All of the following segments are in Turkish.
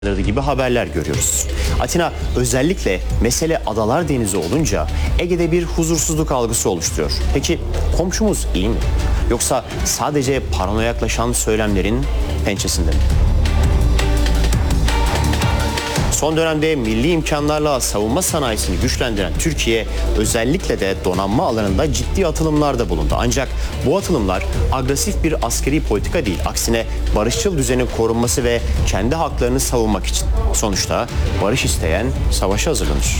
gibi haberler görüyoruz. Atina özellikle mesele Adalar Denizi olunca Ege'de bir huzursuzluk algısı oluşturuyor. Peki komşumuz iyi mi? Yoksa sadece paranoyaklaşan söylemlerin pençesinde mi? Son dönemde milli imkanlarla savunma sanayisini güçlendiren Türkiye özellikle de donanma alanında ciddi atılımlarda bulundu. Ancak bu atılımlar agresif bir askeri politika değil, aksine barışçıl düzenin korunması ve kendi haklarını savunmak için. Sonuçta barış isteyen savaşa hazırlanır.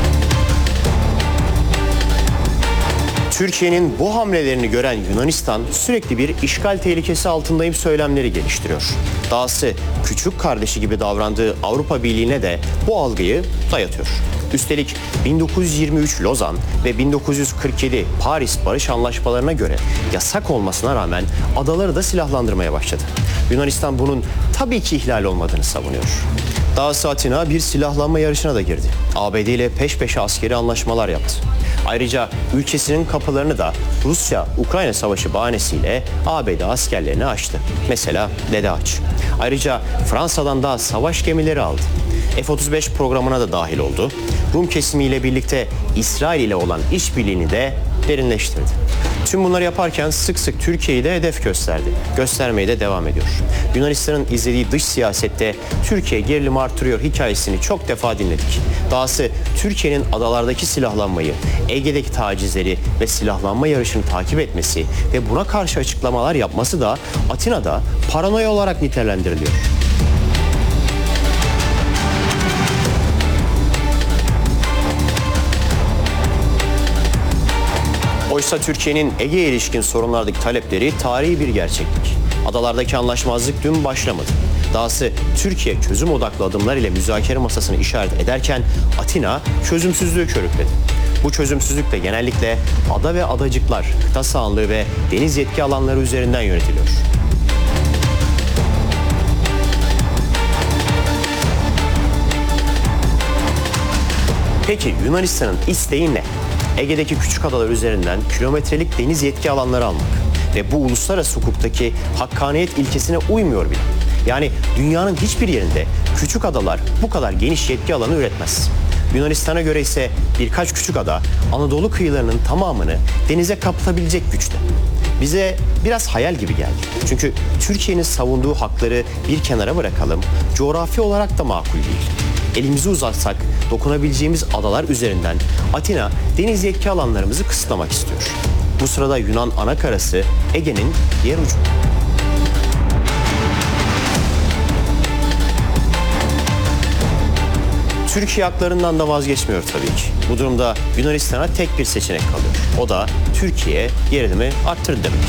Türkiye'nin bu hamlelerini gören Yunanistan sürekli bir işgal tehlikesi altındayım söylemleri geliştiriyor. Dahası küçük kardeşi gibi davrandığı Avrupa Birliği'ne de bu algıyı dayatıyor. Üstelik 1923 Lozan ve 1947 Paris Barış Anlaşmalarına göre yasak olmasına rağmen adaları da silahlandırmaya başladı. Yunanistan bunun tabii ki ihlal olmadığını savunuyor. Dahası Atina bir silahlanma yarışına da girdi. ABD ile peş peşe askeri anlaşmalar yaptı. Ayrıca ülkesinin kapılarını da Rusya-Ukrayna savaşı bahanesiyle ABD askerlerine açtı. Mesela Dede Ağaç. Ayrıca Fransa'dan da savaş gemileri aldı. F-35 programına da dahil oldu. Rum kesimiyle birlikte İsrail ile olan işbirliğini de derinleştirdi. Tüm bunları yaparken sık sık Türkiye'yi de hedef gösterdi. Göstermeye de devam ediyor. Yunanistan'ın izlediği dış siyasette Türkiye gerilimi artırıyor hikayesini çok defa dinledik. Dahası Türkiye'nin adalardaki silahlanmayı, Ege'deki tacizleri ve silahlanma yarışını takip etmesi ve buna karşı açıklamalar yapması da Atina'da paranoya olarak nitelendiriliyor. Oysa Türkiye'nin Ege'ye ilişkin sorunlardaki talepleri tarihi bir gerçeklik. Adalardaki anlaşmazlık dün başlamadı. Dahası Türkiye çözüm odaklı adımlar ile müzakere masasını işaret ederken Atina çözümsüzlüğü körükledi. Bu çözümsüzlük de genellikle ada ve adacıklar, kıta sahanlığı ve deniz yetki alanları üzerinden yönetiliyor. Peki Yunanistan'ın isteği ne? Ege'deki küçük adalar üzerinden kilometrelik deniz yetki alanları almak ve bu uluslararası hukuktaki hakkaniyet ilkesine uymuyor bile. Yani dünyanın hiçbir yerinde küçük adalar bu kadar geniş yetki alanı üretmez. Yunanistan'a göre ise birkaç küçük ada Anadolu kıyılarının tamamını denize kapatabilecek güçte. Bize biraz hayal gibi geldi. Çünkü Türkiye'nin savunduğu hakları bir kenara bırakalım, coğrafi olarak da makul değil. Elimizi uzatsak dokunabileceğimiz adalar üzerinden Atina deniz yetki alanlarımızı kısıtlamak istiyor. Bu sırada Yunan anakarası Ege'nin diğer ucu. Türkiye haklarından da vazgeçmiyor tabii ki. Bu durumda Yunanistan'a tek bir seçenek kalıyor. O da Türkiye gerilimi arttırdı demek.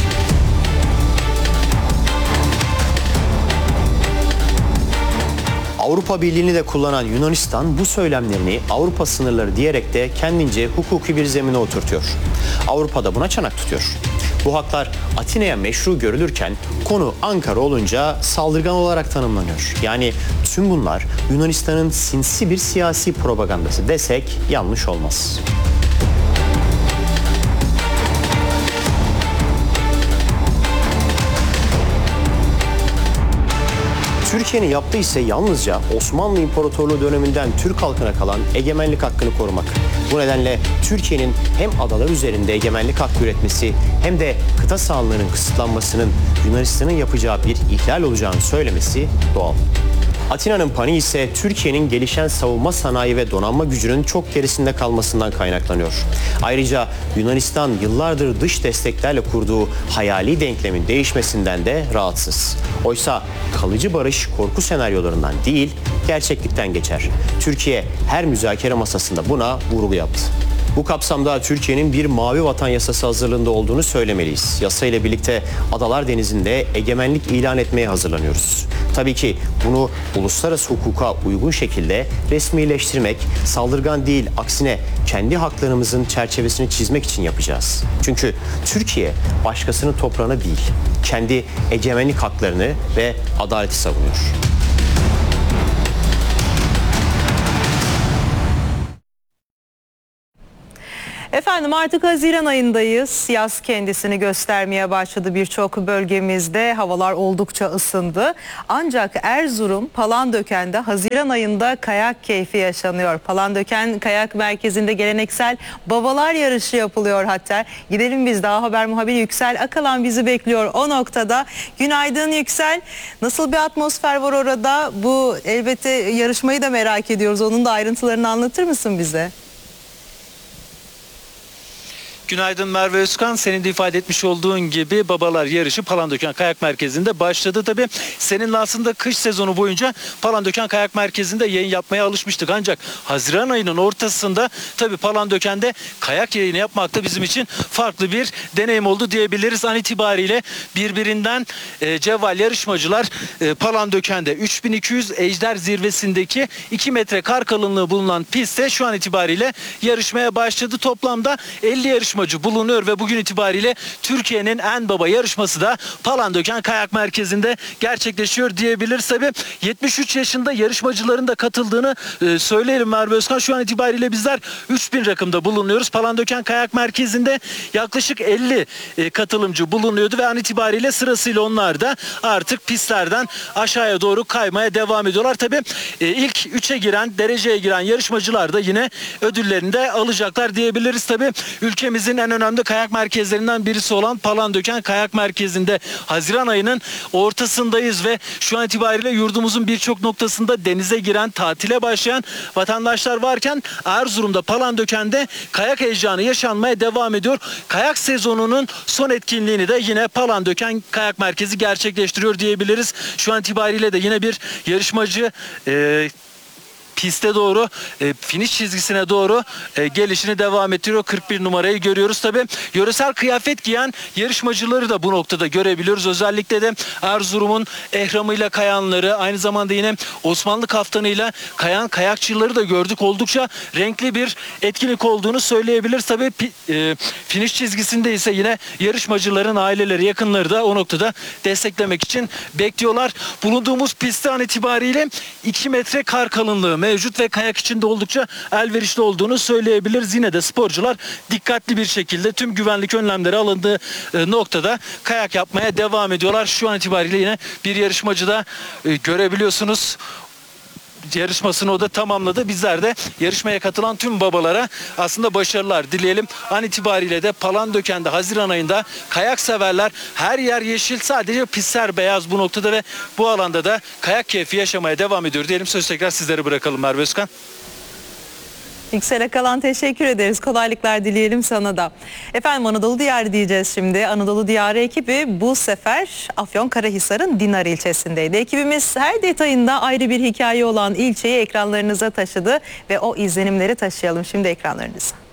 Avrupa Birliği'ni de kullanan Yunanistan bu söylemlerini Avrupa sınırları diyerek de kendince hukuki bir zemine oturtuyor. Avrupa da buna çanak tutuyor. Bu haklar Atina'ya meşru görülürken konu Ankara olunca saldırgan olarak tanımlanıyor. Yani tüm bunlar Yunanistan'ın sinsi bir siyasi propagandası desek yanlış olmaz. Türkiye'nin yaptığı ise yalnızca Osmanlı İmparatorluğu döneminden Türk halkına kalan egemenlik hakkını korumak. Bu nedenle Türkiye'nin hem adalar üzerinde egemenlik hakkı üretmesi hem de kıta sahanlığının kısıtlanmasının Yunanistan'ın yapacağı bir ihlal olacağını söylemesi doğal. Atina'nın paniği ise Türkiye'nin gelişen savunma sanayi ve donanma gücünün çok gerisinde kalmasından kaynaklanıyor. Ayrıca Yunanistan yıllardır dış desteklerle kurduğu hayali denklemin değişmesinden de rahatsız. Oysa kalıcı barış korku senaryolarından değil, gerçeklikten geçer. Türkiye her müzakere masasında buna vurgu yaptı. Bu kapsamda Türkiye'nin bir mavi vatan yasası hazırlığında olduğunu söylemeliyiz. Yasa ile birlikte Adalar Denizi'nde egemenlik ilan etmeye hazırlanıyoruz. Tabii ki bunu uluslararası hukuka uygun şekilde resmileştirmek, saldırgan değil, aksine kendi haklarımızın çerçevesini çizmek için yapacağız. Çünkü Türkiye başkasının toprağına değil, kendi egemenlik haklarını ve adaleti savunuyor. Efendim artık Haziran ayındayız. Yaz kendisini göstermeye başladı birçok bölgemizde. Havalar oldukça ısındı. Ancak Erzurum Palandöken'de Haziran ayında kayak keyfi yaşanıyor. Palandöken Kayak Merkezi'nde geleneksel babalar yarışı yapılıyor hatta. Gidelim biz, daha haber muhabiri Yüksel Akalan bizi bekliyor o noktada. Günaydın Yüksel. Nasıl bir atmosfer var orada? Bu elbette yarışmayı da merak ediyoruz. Onun da ayrıntılarını anlatır mısın bize? Günaydın Merve Özkan. Senin de ifade etmiş olduğun gibi babalar yarışı Palandöken Kayak Merkezi'nde başladı. Tabii seninle aslında kış sezonu boyunca Palandöken Kayak Merkezi'nde yayın yapmaya alışmıştık. Ancak Haziran ayının ortasında tabii Palandöken'de kayak yayını yapmak da bizim için farklı bir deneyim oldu diyebiliriz. An itibariyle birbirinden cevval yarışmacılar Palandöken'de 3200 Ejder zirvesindeki 2 metre kar kalınlığı bulunan pistte şu an itibariyle yarışmaya başladı. Toplamda 50 yarışmacı bulunuyor ve bugün itibariyle Türkiye'nin en baba yarışması da Palandöken Kayak Merkezi'nde gerçekleşiyor diyebiliriz. Tabii 73 yaşında yarışmacıların da katıldığını söyleyelim Merve Özkan. Şu an itibariyle bizler 3000 rakımda bulunuyoruz. Palandöken Kayak Merkezi'nde yaklaşık 50 katılımcı bulunuyordu ve an itibariyle sırasıyla onlar da artık pistlerden aşağıya doğru kaymaya devam ediyorlar. Tabii ilk 3'e giren, dereceye giren yarışmacılar da yine ödüllerini de alacaklar diyebiliriz. Tabii ülkemizin en önemli kayak merkezlerinden birisi olan Palandöken Kayak Merkezi'nde Haziran ayının ortasındayız ve şu an itibariyle yurdumuzun birçok noktasında denize giren, tatile başlayan vatandaşlar varken Erzurum'da Palandöken'de kayak heyecanı yaşanmaya devam ediyor. Kayak sezonunun son etkinliğini de yine Palandöken Kayak Merkezi gerçekleştiriyor diyebiliriz. Şu an itibariyle de yine bir yarışmacı piste doğru, finish çizgisine doğru gelişini devam ettiriyor. 41 numarayı görüyoruz. Tabii yöresel kıyafet giyen yarışmacıları da bu noktada görebiliyoruz. Özellikle de Erzurum'un ehramıyla kayanları, aynı zamanda yine Osmanlı kaftanıyla kayan kayakçıları da gördük. Oldukça renkli bir etkinlik olduğunu söyleyebiliriz. Tabii finish çizgisinde ise yine yarışmacıların aileleri, yakınları da o noktada desteklemek için bekliyorlar. Bulunduğumuz pistte an itibariyle 2 metre kar kalınlığı mevcut ve kayak için de oldukça elverişli olduğunu söyleyebiliriz. Yine de sporcular dikkatli bir şekilde tüm güvenlik önlemleri alındığı noktada kayak yapmaya devam ediyorlar. Şu an itibariyle yine bir yarışmacı da görebiliyorsunuz. Yarışmasını o da tamamladı. Bizler de yarışmaya katılan tüm babalara aslında başarılar dileyelim. An itibariyle de Palandöken'de Haziran ayında kayak severler, her yer yeşil, sadece pistler beyaz bu noktada ve bu alanda da kayak keyfi yaşamaya devam ediyor diyelim. Söz tekrar sizlere bırakalım Merve Özkan. Yüksel Akalan teşekkür ederiz. Kolaylıklar dileyelim sana da. Efendim Anadolu Diyarı diyeceğiz şimdi. Anadolu Diyarı ekibi bu sefer Afyonkarahisar'ın Dinar ilçesindeydi. Ekibimiz her detayında ayrı bir hikaye olan ilçeyi ekranlarınıza taşıdı ve o izlenimleri taşıyalım şimdi ekranlarınıza.